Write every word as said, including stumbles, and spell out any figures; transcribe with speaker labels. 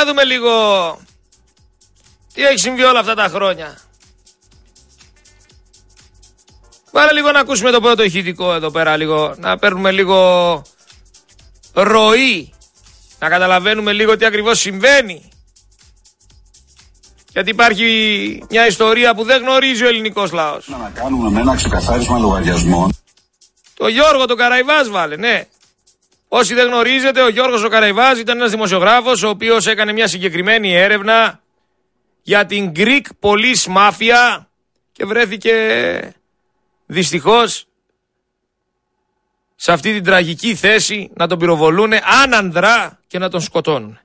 Speaker 1: να δούμε λίγο τι έχει συμβεί όλα αυτά τα χρόνια. Βάλε λίγο να ακούσουμε το πρώτο ηχητικό εδώ πέρα λίγο. Να παίρνουμε λίγο ροή. Να καταλαβαίνουμε λίγο τι ακριβώς συμβαίνει. Γιατί υπάρχει μια ιστορία που δεν γνωρίζει ο ελληνικός λαός.
Speaker 2: Να κάνουμε με ένα ξεκαθάρισμα λογαριασμών.
Speaker 1: Το Γιώργο τον Καραϊβάζ βάλε, ναι. Όσοι δεν γνωρίζετε, ο Γιώργος ο Καραϊβάζ ήταν ένας δημοσιογράφος ο οποίος έκανε μια συγκεκριμένη έρευνα για την Greek Police Mafia και βρέθηκε δυστυχώς σε αυτή την τραγική θέση να τον πυροβολούνε άνανδρα και να τον σκοτώνουν.